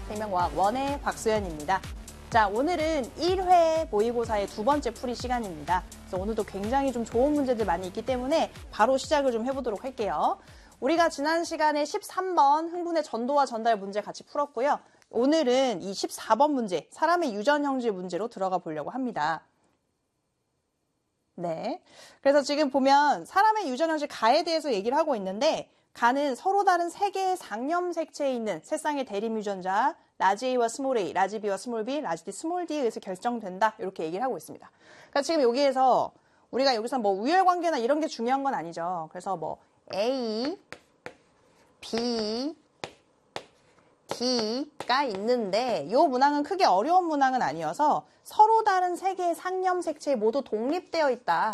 생명과학 1의 박소연입니다. 자, 오늘은 1회 모의고사의 두 번째 풀이 시간입니다. 그래서 오늘도 굉장히 좀 좋은 문제들 많이 있기 때문에 바로 시작을 좀 해보도록 할게요. 우리가 지난 시간에 13번 흥분의 전도와 전달 문제 같이 풀었고요. 오늘은 이 14번 문제, 사람의 유전 형질 문제로 들어가 보려고 합니다. 네. 그래서 지금 보면 사람의 유전 형질 가에 대해서 얘기를 하고 있는데, 가는 서로 다른 세 개의 상념 색채에 있는 세 쌍의 대립 유전자 라지 A와 스몰 a, 라지 B와 스몰 b, 라지 D, 스몰 d에 의해서 결정된다. 이렇게 얘기를 하고 있습니다. 그러니까 지금 여기에서 우리가 여기서 뭐 우열관계나 이런 게 중요한 건 아니죠. 그래서 뭐 A, B, D가 있는데 이 문항은 크게 어려운 문항은 아니어서 서로 다른 세 개의 상념 색채에 모두 독립되어 있다.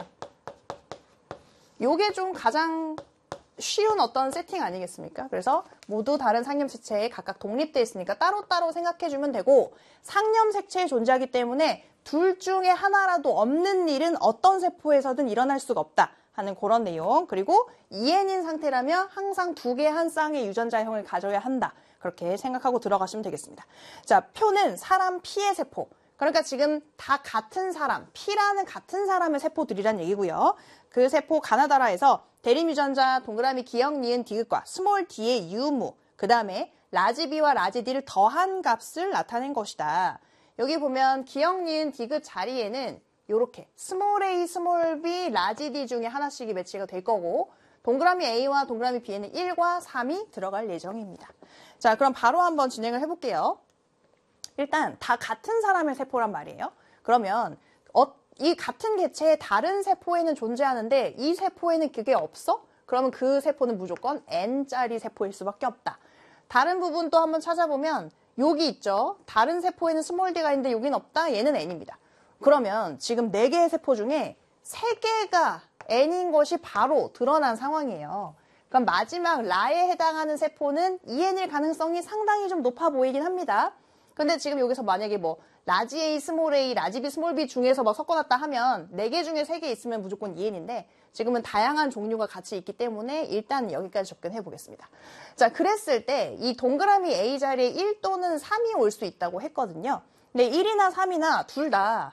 요게 좀 가장 쉬운 어떤 세팅 아니겠습니까? 그래서 모두 다른 상념 색채에 각각 독립되어 있으니까 따로따로 생각해주면 되고, 상념 색채에 존재하기 때문에 둘 중에 하나라도 없는 일은 어떤 세포에서든 일어날 수가 없다 하는 그런 내용. 그리고 EN인 상태라면 항상 두 개 한 쌍의 유전자형을 가져야 한다. 그렇게 생각하고 들어가시면 되겠습니다. 자, 표는 사람 P의 세포. 그러니까 지금 다 같은 사람, P라는 같은 사람의 세포들이란 얘기고요. 그 세포 가나다라에서 대립 유전자 동그라미 기역 니은 디귿과 스몰 d의 유무, 그 다음에 라지 B와 라지 D를 더한 값을 나타낸 것이다. 여기 보면 기역 니은 디귿 자리에는 이렇게 스몰 a, 스몰 b, 라지 D 중에 하나씩이 배치가 될 거고, 동그라미 A와 동그라미 B에는 1과 3이 들어갈 예정입니다. 자, 그럼 바로 한번 진행을 해볼게요. 일단 다 같은 사람의 세포란 말이에요. 그러면 이 같은 개체의 다른 세포에는 존재하는데 이 세포에는 그게 없어? 그러면 그 세포는 무조건 N짜리 세포일 수밖에 없다. 다른 부분 또 한번 찾아보면 여기 있죠. 다른 세포에는 스몰 d가 있는데 여긴 없다. 얘는 N입니다. 그러면 지금 4개의 세포 중에 3개가 N인 것이 바로 드러난 상황이에요. 그럼 마지막 라에 해당하는 세포는 EN일 가능성이 상당히 좀 높아 보이긴 합니다. 근데 지금 여기서 만약에 뭐 라지 A, 스몰 a, 라지 B, 스몰 b 중에서 막 섞어놨다 하면 4개 중에 3개 있으면 무조건 EN인데 지금은 다양한 종류가 같이 있기 때문에 일단 여기까지 접근해 보겠습니다. 자, 그랬을 때 이 동그라미 A 자리에 1 또는 3이 올 수 있다고 했거든요. 근데 1이나 3이나 둘 다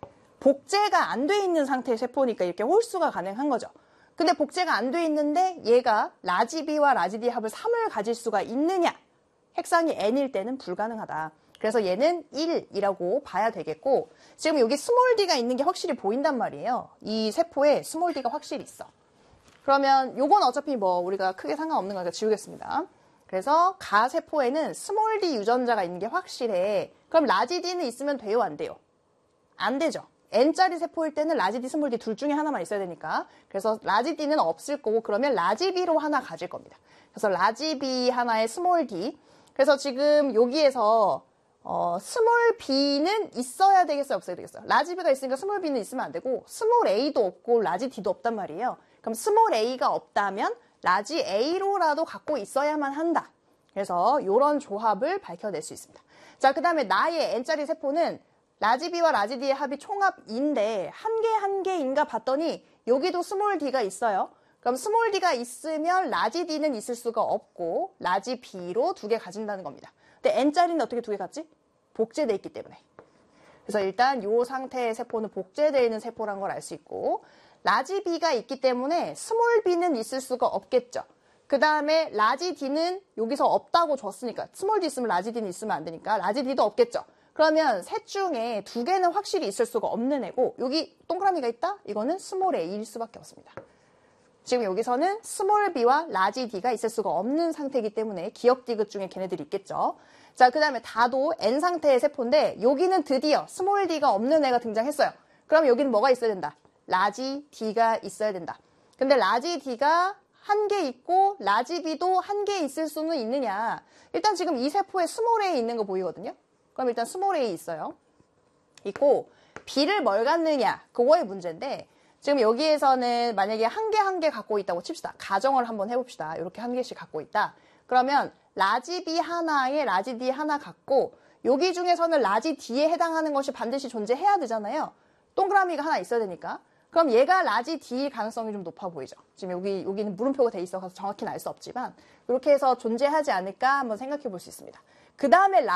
복제가 안 돼 있는 상태의 세포니까 이렇게 홀수가 가능한 거죠. 근데 복제가 안 돼 있는데 얘가 라지 B와 라지 D 합을 3을 가질 수가 있느냐? 핵상이 N일 때는 불가능하다. 그래서 얘는 1이라고 봐야 되겠고, 지금 여기 스몰 d가 있는 게 확실히 보인단 말이에요. 이 세포에 스몰 d가 확실히 있어. 그러면 요건 어차피 뭐 우리가 크게 상관없는 거니까 지우겠습니다. 그래서 가 세포에는 스몰 d 유전자가 있는 게 확실해. 그럼 라지 d는 있으면 돼요, 안 돼요? 안 되죠. N짜리 세포일 때는 라지 D, 스몰 D 둘 중에 하나만 있어야 되니까. 그래서 라지 D는 없을 거고, 그러면 라지 B로 하나 가질 겁니다. 그래서 라지 B 하나에 스몰 D. 그래서 지금 여기에서 스몰 B는 있어야 되겠어요, 없어야 되겠어요? 라지 B가 있으니까 스몰 B는 있으면 안 되고, 스몰 A도 없고 라지 D도 없단 말이에요. 그럼 스몰 A가 없다면 라지 A로라도 갖고 있어야만 한다. 그래서 이런 조합을 밝혀낼 수 있습니다. 자, 그 다음에 나의 N짜리 세포는 라지 B와 라지 D의 합이 총합인데 한 개 한 개인가 봤더니 여기도 스몰 D가 있어요. 그럼 스몰 d가 있으면 라지 D는 있을 수가 없고 라지 B로 2개 가진다는 겁니다. 근데 N짜리는 어떻게 2개 갖지? 복제되어 있기 때문에. 그래서 일단 이 상태의 세포는 복제되어 있는 세포라는 걸 알 수 있고, 라지 B가 있기 때문에 스몰 B는 있을 수가 없겠죠. 그 다음에 라지 D는 여기서 없다고 줬으니까, 스몰 D 있으면 라지 D는 있으면 안 되니까 라지 D도 없겠죠. 그러면 셋 중에 2개는 확실히 있을 수가 없는 애고, 여기 동그라미가 있다? 이거는 스몰 A일 수밖에 없습니다. 지금 여기서는 스몰 b와 라지 D가 있을 수가 없는 상태이기 때문에 기역 디귿 중에 걔네들이 있겠죠. 자, 그 다음에 다도 N 상태의 세포인데 여기는 드디어 스몰 D가 없는 애가 등장했어요. 그럼 여기는 뭐가 있어야 된다? 라지 D가 있어야 된다. 근데 라지 D가 한 개 있고 라지 B도 한 개 있을 수는 있느냐? 일단 지금 이 세포에 스몰 A 있는 거 보이거든요. 그럼 일단 스몰 A 있어요. 있고 B를 뭘 갖느냐? 그거의 문제인데, 지금 여기에서는 만약에 한 개 갖고 있다고 칩시다. 가정을 한번 해봅시다. 이렇게 한 개씩 갖고 있다. 그러면 라지 B 하나에 라지 D 하나 갖고, 여기 중에서는 라지 D에 해당하는 것이 반드시 존재해야 되잖아요. 동그라미가 하나 있어야 되니까. 그럼 얘가 라지 D일 가능성이 좀 높아 보이죠. 지금 여기는 물음표가 돼 있어서 정확히는 알 수 없지만, 이렇게 해서 존재하지 않을까 한번 생각해 볼 수 있습니다. 그 다음에